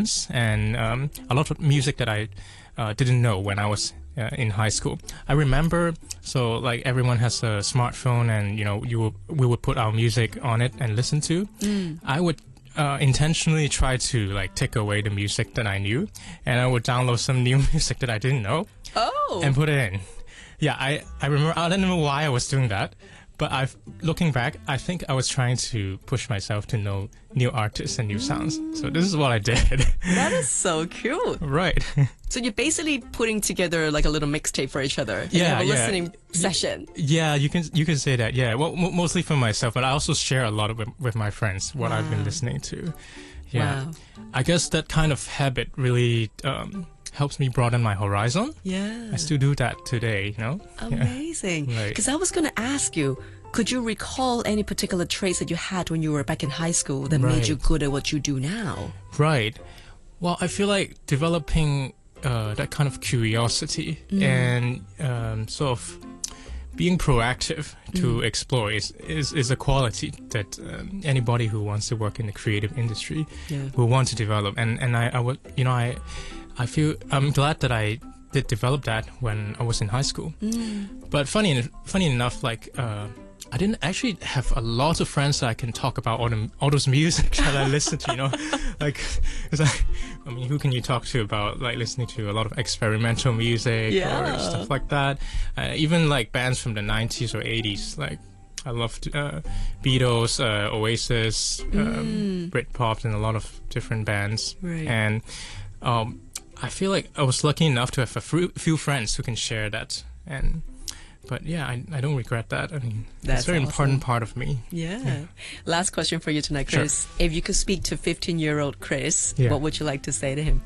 friends, and a lot of music that I didn't know when I was in high school. I remember, so like everyone has a smartphone, and we would put our music on it and listen to. I would intentionally try to like take away the music that I knew, and I would download some new music that I didn't know and put it in. Yeah, I remember. I don't know why I was doing that, but looking back, I think I was trying to push myself to know new artists and new sounds. So this is what I did. That is so cute. Right. So you're basically putting together like a little mixtape for each other. And Yeah, you have a yeah. listening session. Yeah, you can say that. Yeah, well, mostly for myself, but I also share a lot with my friends what I've been listening to. Yeah, Wow. I guess that kind of habit really helps me broaden my horizon. Yeah. I still do that today, Amazing. Right. Because I was going to ask you, could you recall any particular traits that you had when you were back in high school that made you Right. good at what you do now? Right. Well, I feel like developing that kind of curiosity and sort of being proactive to explore is a quality that anybody who wants to work in the creative industry will want to develop. And I would, I feel I'm glad that I did develop that when I was in high school. But funny enough, like I didn't actually have a lot of friends that I can talk about all those music that I listen to. Like, 'cause I mean, who can you talk to about like listening to a lot of experimental music or stuff like that? Even like bands from the 90s or 80s, like. I loved Beatles, Oasis, Britpop, and a lot of different bands. Right. And I feel like I was lucky enough to have a few friends who can share that. But yeah, I don't regret that. I mean, That's it's a very awesome. important part of me. Yeah. Last question for you tonight, Chris. If you could speak to 15-year-old Chris, what would you like to say to him?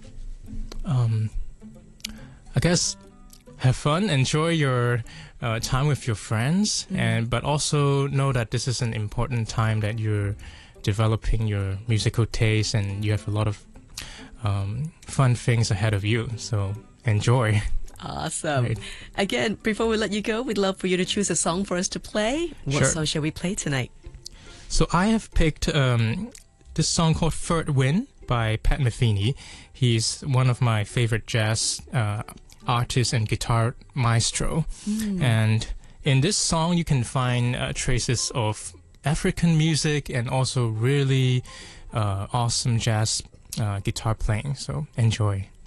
I guess have fun, enjoy your time with your friends, but also know that this is an important time that you're developing your musical taste, and you have a lot of fun things ahead of you. So enjoy. Awesome. Right. Again, before we let you go, we'd love for you to choose a song for us to play. What song shall we play tonight? So I have picked this song called Third Wind by Pat Metheny. He's one of my favorite jazz artists and guitar maestro. And in this song, you can find traces of African music and also really awesome jazz guitar playing. So enjoy.